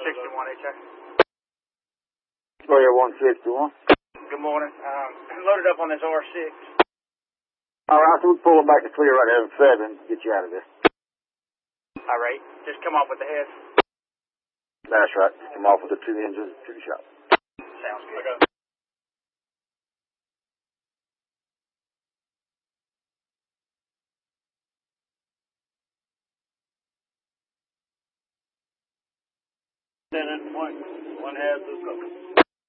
61, HA. Oh, yeah, 161. Good morning. Loaded up on this R6. All right, so we're pulling back to clear right there at 7 to get you out of there. All right. Just come off with the head. That's right. Just come off with the 2 engines, 2 shots. Sounds good. Okay. One has this.